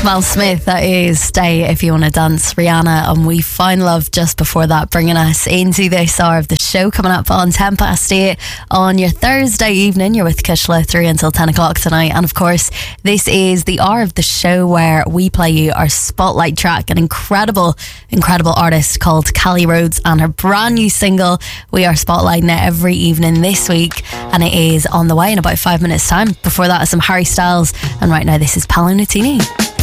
Mal Smith, that is Stay If You Want to Dance, Rihanna, and we find love just before that, bringing us into this hour of the show. Coming up on 8:10 on your Thursday evening, you're with Kishla 3 until 10 o'clock tonight, and of course this is the hour of the show where we play you our spotlight track, an incredible artist called Callie Rhodes, and her brand new single we are spotlighting it every evening this week, and it is on the way in about 5 minutes time. Before that is some Harry Styles, and right now this is Paolo Nutini.